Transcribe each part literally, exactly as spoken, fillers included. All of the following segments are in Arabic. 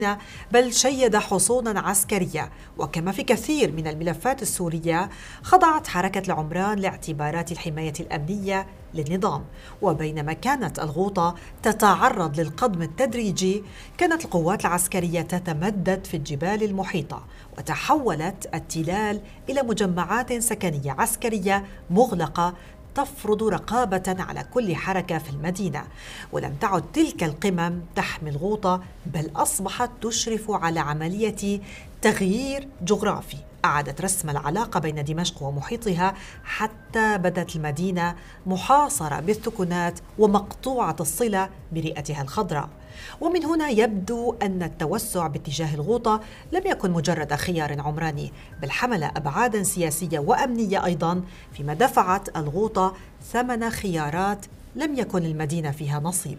بل شيد حصونا عسكرية. وكما في كثير من الملفات السورية خضعت حركة العمران لاعتبارات الحماية الأمنية للنظام. وبينما كانت الغوطة تتعرض للقضم التدريجي، كانت القوات العسكرية تتمدد في الجبال المحيطة، وتحولت التلال إلى مجمعات سكنية عسكرية مغلقة تفرض رقابة على كل حركة في المدينة. ولم تعد تلك القمم تحمي الغوطة، بل أصبحت تشرف على عملية تغيير جغرافي أعادت رسم العلاقة بين دمشق ومحيطها، حتى بدت المدينة محاصرة بالسكنات ومقطوعة الصلة برئتها الخضراء. ومن هنا يبدو أن التوسع باتجاه الغوطة لم يكن مجرد خيار عمراني، بل حمل أبعاداً سياسية وأمنية أيضاً، فيما دفعت الغوطة ثمن خيارات لم يكن للمدينة فيها نصيب.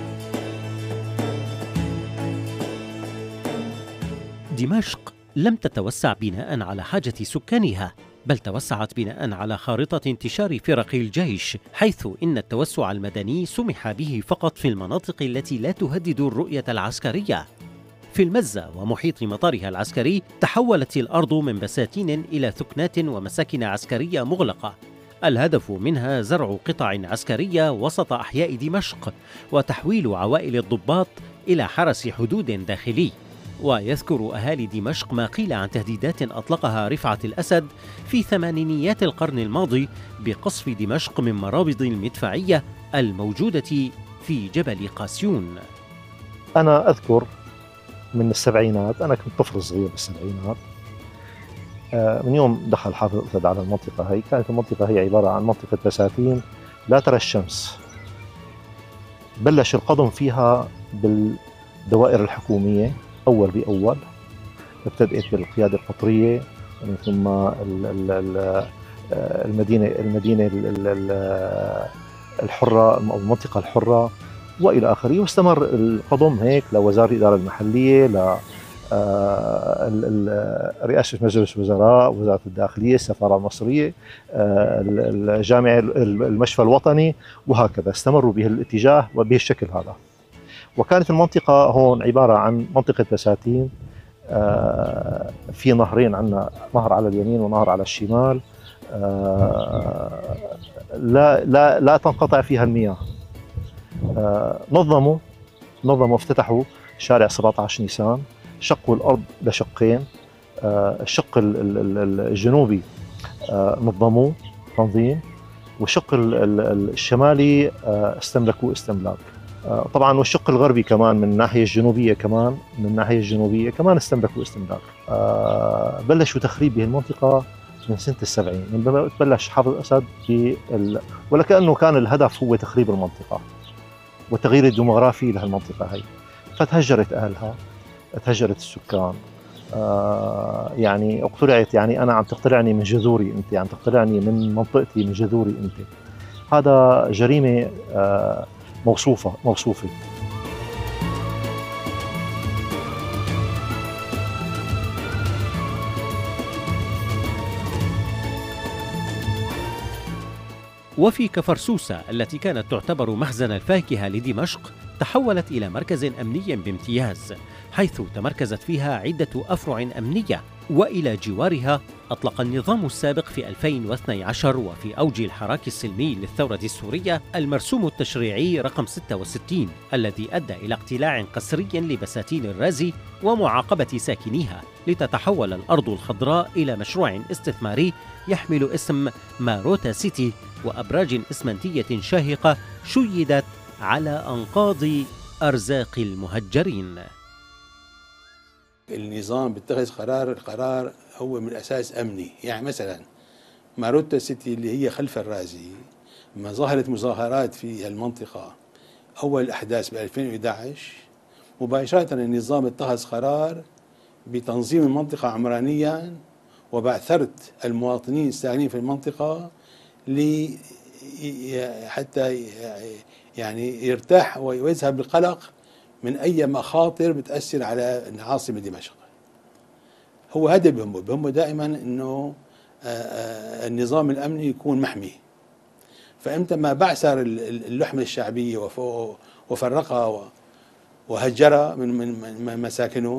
دمشق لم تتوسع بناء على حاجة سكانها، بل توسعت بناء على خارطة انتشار فرق الجيش، حيث إن التوسع المدني سمح به فقط في المناطق التي لا تهدد الرؤية العسكرية. في المزة ومحيط مطارها العسكري تحولت الأرض من بساتين إلى ثكنات ومساكن عسكرية مغلقة، الهدف منها زرع قطع عسكرية وسط أحياء دمشق، وتحويل عوائل الضباط إلى حرس حدود داخلي. ويذكر أهالي دمشق ما قيل عن تهديدات أطلقها رفعت الأسد في ثمانينيات القرن الماضي بقصف دمشق من مرابض المدفعية الموجودة في جبل قاسيون. أنا أذكر من السبعينات، أنا كنت طفل صغير بالسبعينات، من يوم دخل حافظ الأسد على المنطقة هي، كانت المنطقة هي عبارة عن منطقة بساتين لا ترى الشمس. بلش القضم فيها بالدوائر الحكومية أول بأول، ابتدأت بالقيادة القطرية، ومن ثم المدينة المدينة الحرة أو المنطقة الحرة وإلى آخره، واستمر القضم هيك لوزارة الإدارة المحلية، ل رئاسة مجلس الوزراء، وزارة الداخلية، السفارة المصرية، الجامعة، المشفى الوطني، وهكذا استمروا به الاتجاه وبهالشكل هذا. وكانت المنطقة هون عبارة عن منطقة بساتين، في نهرين، عندنا نهر على اليمين ونهر على الشمال، لا لا لا تنقطع فيها المياه. نظموا نظموا افتتحوا شارع سبعة عشر نيسان، شقوا الأرض لشقين، الشق الجنوبي نظموه تنظيم، والشق الشمالي استملكوا استملاك. طبعا والشق الغربي كمان من الناحية الجنوبية كمان من الناحية الجنوبية كمان استملكوا استملاك. بلشوا تخريب به المنطقة من سنة السبعين، من بلش حافظ الأسد في ال... ولكأنه كان الهدف هو تخريب المنطقة والتغيير الديموغرافي لهالمنطقة هي. فتهجرت أهلها، تهجرت السكان، آه يعني اقتلعت، يعني أنا عم تقتلعني من جذوري أنت، عم تقتلعني من منطقتي، من جذوري أنت. هذا جريمة آه موصوفة موصوفة. وفي كفرسوسة التي كانت تعتبر مخزن الفاكهة لدمشق، تحولت إلى مركز أمني بامتياز، حيث تمركزت فيها عدة أفرع أمنية. وإلى جوارها أطلق النظام السابق في ألفين واثني عشر وفي أوج الحراك السلمي للثورة السورية المرسوم التشريعي رقم ستة وستين، الذي أدى إلى اقتلاع قسري لبساتين الرازي ومعاقبة ساكنيها، لتتحول الأرض الخضراء إلى مشروع استثماري يحمل اسم ماروتا سيتي وأبراج إسمنتية شاهقة شيدت على أنقاض أرزاق المهجرين. النظام بيتخذ قرار، القرار هو من الأساس أمني. يعني مثلا ماروتا سيتي اللي هي خلف الرازي، ما ظهرت مظاهرات في المنطقة أول الأحداث ب ألفين وإحدى عشر، مباشرة النظام اتخذ قرار بتنظيم المنطقة عمرانيا، وبعثرت المواطنين الساكنين في المنطقة لي حتى يعني يرتاح ويذهب القلق من أي مخاطر بتأثر على عاصمة دمشق. هو هذا بهمه بهمه دائما أنه النظام الأمني يكون محمي. فإمتى ما بعثر اللحمة الشعبية وفرقها وهجرها من مساكنهم،